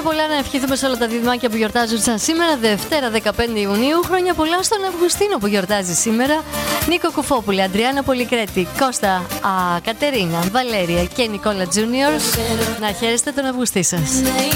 πολλά να ευχηθούμε σε όλα τα διδυμάκια που γιορτάζουν σαν σήμερα, Δευτέρα 15 Ιουνίου. Χρόνια πολλά στον Αυγουστίνο που γιορτάζει σήμερα. Νίκο Κουφόπουλη, Αντριάννα Πολυκρέτη, Κώστα, Κατερίνα, Βαλέρια και Νικόλα Τζούνιορ. Να χαίρεστε τον Αυγουστή σας.